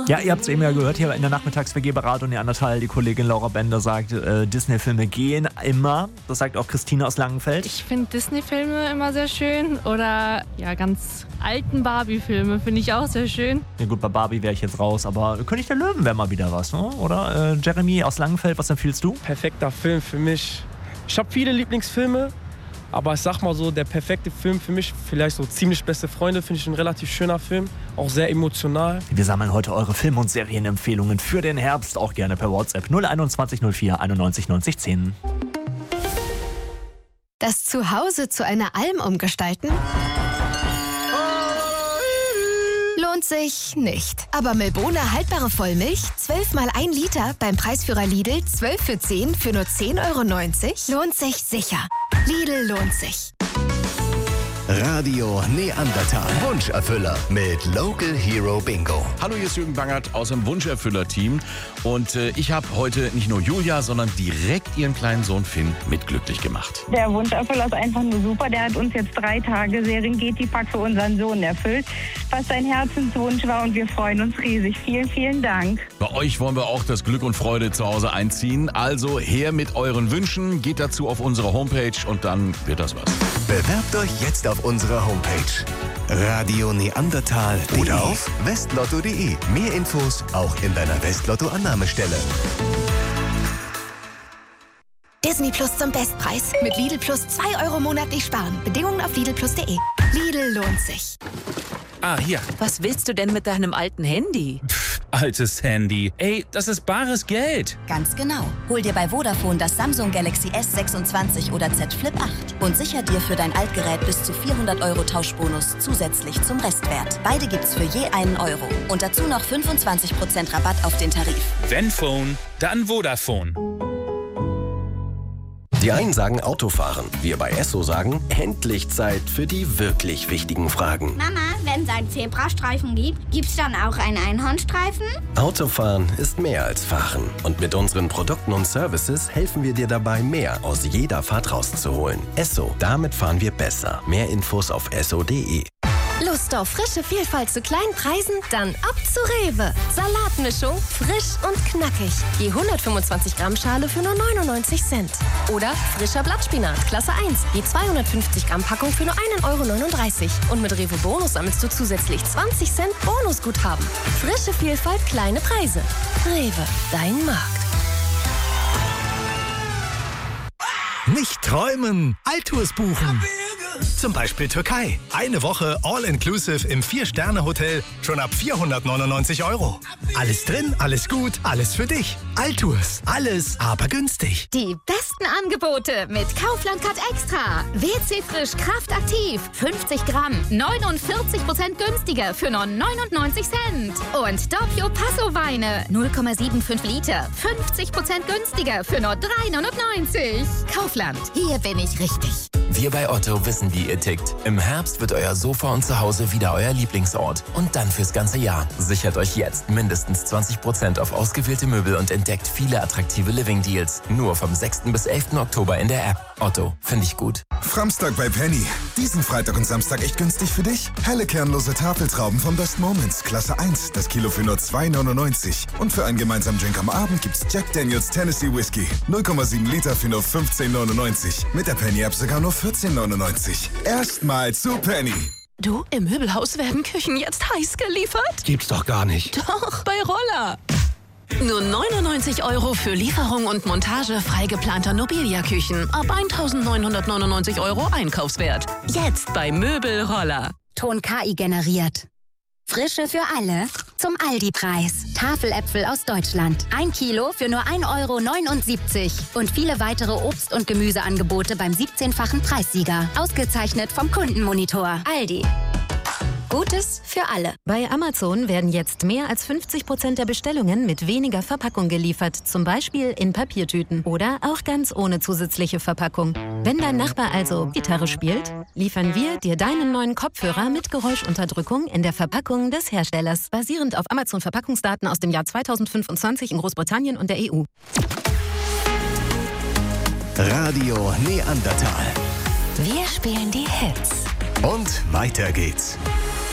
Ja, ihr habt es eben ja gehört, hier in der Nachmittags-WG bei Radio Neandertal, die Kollegin Laura Bender sagt, Disney-Filme gehen immer. Das sagt auch Christine aus Langenfeld. Ich finde Disney-Filme immer sehr schön oder ja, ganz alten Barbie-Filme finde ich auch sehr schön. Ja gut, bei Barbie wäre ich jetzt raus, aber König der Löwen wäre mal wieder was, ne? Oder? Jeremy aus Langenfeld, was empfiehlst du? Perfekter Film für mich. Ich habe viele Lieblingsfilme, aber ich sag mal so, der perfekte Film für mich, vielleicht so Ziemlich beste Freunde, finde ich ein relativ schöner Film, auch sehr emotional. Wir sammeln heute eure Film- und Serienempfehlungen für den Herbst, auch gerne per WhatsApp 021 04 91 90 10. Das Zuhause zu einer Alm umgestalten? Lohnt sich nicht. Aber Milbona haltbare Vollmilch, 12 mal 1 Liter, beim Preisführer Lidl 12 für 10 für nur 10,90 € lohnt sich sicher. Lidl lohnt sich. Radio Neandertal. Wunscherfüller mit Local Hero Bingo. Hallo, hier ist Jürgen Bangert aus dem Wunscherfüller-Team. Und ich habe heute nicht nur Julia, sondern direkt ihren kleinen Sohn Finn mit glücklich gemacht. Der Wunscherfüller ist einfach nur super. Der hat uns jetzt 3 Tage Serengeti-Pack für unseren Sohn erfüllt, was sein Herzenswunsch war. Und wir freuen uns riesig. Vielen, vielen Dank. Bei euch wollen wir auch das Glück und Freude zu Hause einziehen. Also her mit euren Wünschen. Geht dazu auf unsere Homepage und dann wird das was. Bewerbt euch jetzt auf unserer Homepage radioneandertal.de oder auf westlotto.de. Mehr Infos auch in deiner Westlotto-Annahmestelle. Disney Plus zum Bestpreis. Mit Lidl Plus 2 € monatlich sparen. Bedingungen auf lidlplus.de. Lidl lohnt sich. Ah, hier. Was willst du denn mit deinem alten Handy? Altes Handy. Ey, das ist bares Geld. Ganz genau. Hol dir bei Vodafone das Samsung Galaxy S26 oder Z Flip 8 und sicher dir für dein Altgerät bis zu 400 € Tauschbonus zusätzlich zum Restwert. Beide gibt's für je einen Euro. Und dazu noch 25% Rabatt auf den Tarif. Wenn Phone, dann Vodafone. Die einen sagen Autofahren. Wir bei Esso sagen, endlich Zeit für die wirklich wichtigen Fragen. Mama, wenn es einen Zebrastreifen gibt, gibt's dann auch einen Einhornstreifen? Autofahren ist mehr als Fahren. Und mit unseren Produkten und Services helfen wir dir dabei, mehr aus jeder Fahrt rauszuholen. Esso, damit fahren wir besser. Mehr Infos auf esso.de. Lust auf frische Vielfalt zu kleinen Preisen? Dann ab zu Rewe. Salatmischung, frisch und knackig. Je 125 Gramm Schale für nur 99 Cent. Oder frischer Blattspinat, Klasse 1. Je 250 Gramm Packung für nur 1,39 €. Und mit Rewe Bonus sammelst du zusätzlich 20 Cent Bonusguthaben. Frische Vielfalt, kleine Preise. Rewe, dein Markt. Nicht träumen, Altours buchen. Zum Beispiel Türkei. Eine Woche All-Inclusive im 4-Sterne-Hotel schon ab 499 €. Alles drin, alles gut, alles für dich. Altours. Alles, aber günstig. Die besten Angebote mit Kaufland Card Extra. WC Frisch Kraft Aktiv. 50 Gramm. 49% günstiger für nur 99 Cent. Und Doppio Passo Weine. 0,75 Liter. 50% günstiger für nur 3,99 €. Kaufland. Hier bin ich richtig. Wir bei Otto wissen, wie ihr tickt. Im Herbst wird euer Sofa und Zuhause wieder euer Lieblingsort. Und dann fürs ganze Jahr. Sichert euch jetzt mindestens 20% auf ausgewählte Möbel und entdeckt viele attraktive Living-Deals. Nur vom 6. bis 11. Oktober in der App. Otto, finde ich gut. Framstag bei Penny. Diesen Freitag und Samstag echt günstig für dich. Helle kernlose Tafeltrauben von Best Moments. Klasse 1. Das Kilo für nur 2,99 €. Und für einen gemeinsamen Drink am Abend gibt's Jack Daniels Tennessee Whiskey. 0,7 Liter für nur 15,99 €. Mit der Penny-App sogar nur 14,99 €. Erstmal zu Penny. Du, im Möbelhaus werden Küchen jetzt heiß geliefert? Gibt's doch gar nicht. Doch, bei Roller. Nur 99 € für Lieferung und Montage frei geplanter Nobilia-Küchen. Ab 1.999 € Einkaufswert. Jetzt bei Möbelroller. Ton KI generiert. Frische für alle zum Aldi-Preis. Tafeläpfel aus Deutschland. 1 Kilo für nur 1,79 € Und viele weitere Obst- und Gemüseangebote beim 17-fachen Preissieger. Ausgezeichnet vom Kundenmonitor. Aldi. Gutes für alle. Bei Amazon werden jetzt mehr als 50% der Bestellungen mit weniger Verpackung geliefert. Zum Beispiel in Papiertüten oder auch ganz ohne zusätzliche Verpackung. Wenn dein Nachbar also Gitarre spielt, liefern wir dir deinen neuen Kopfhörer mit Geräuschunterdrückung in der Verpackung des Herstellers. Basierend auf Amazon-Verpackungsdaten aus dem Jahr 2025 in Großbritannien und der EU. Radio Neandertal. Wir spielen die Hits. Und weiter geht's.